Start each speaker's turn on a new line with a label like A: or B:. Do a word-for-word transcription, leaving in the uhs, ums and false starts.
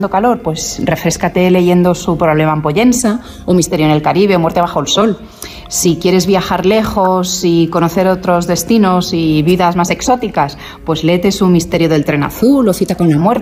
A: calor, pues refréscate leyendo Su problema en Pollensa, Un misterio en el Caribe, Muerte bajo el sol. Si quieres viajar lejos y conocer otros destinos y vidas más exóticas, pues léete Su misterio del tren azul o Cita con la muerte.